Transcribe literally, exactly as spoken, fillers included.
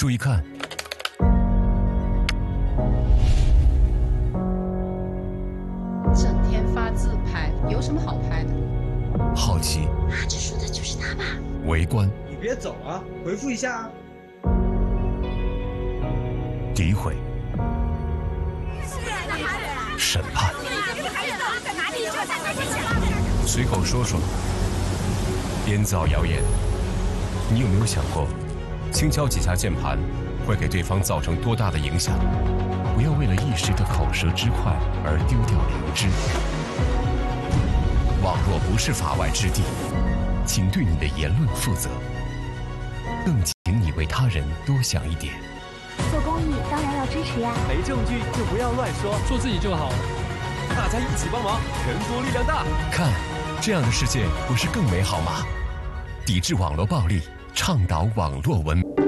注意看。 整天发自拍，有什么好拍的？ 好奇。 啊，这说的就是他吧？ 围观。 你别走啊，回复一下啊。 诋毁。审判。随口说说。编造谣言。你有没有想过，轻敲几下键盘会给对方造成多大的影响？不要为了一时的口舌之快而丢掉良知。网络不是法外之地，请对你的言论负责，更请你为他人多想一点。 做公益当然要支持呀， 没证据就不要乱说， 做自己就好了。 大家一起帮忙，人多力量大。 看，这样的世界不是更美好吗？抵制网络暴力，倡导网络文明。